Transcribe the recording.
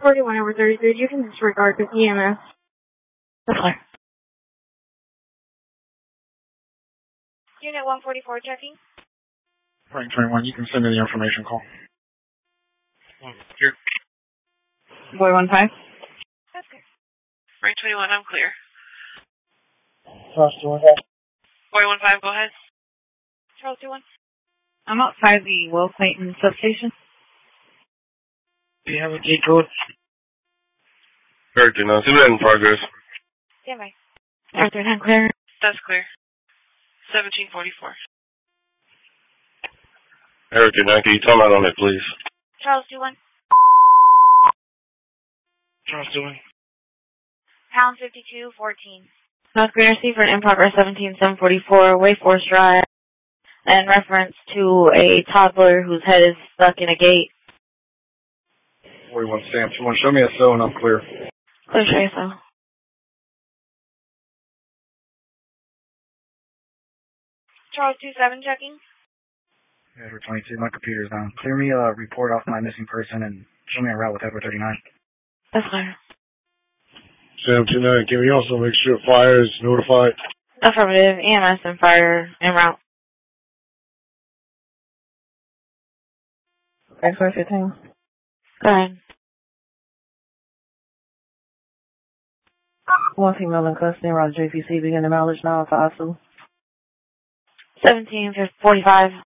41/33, you can disregard the EMS. That's clear. Unit 144 checking. Frank 21, you can send me the information call. Here. Boy 15. That's clear. Frank 21, I'm clear. Charles 21. Boy 15, go ahead. Charles 21. I'm outside the Will Clayton substation. Do you have a G code? Eric 39, civilian in progress. Stand by. Eric 39, clear. That's clear. 1744. Eric 39, can you time out on it, please? Charles 21. Charles 21. Pound 5214. North Green receiver in progress 17744, Way Force Drive, in reference to a toddler whose head is stuck in a gate. 41 Sam 21, show me a cell and I'm clear. Clear, show so. Charles 27 checking. Edward 22, my computer's down. Clear me a report off my missing person and show me a route with Edward 39. That's clear. Sam 29, can we also make sure fire is notified? Affirmative. EMS and fire en route. X-ray 15. Go ahead. One female in custody around JPC, beginning mileage now to ASU. 1745.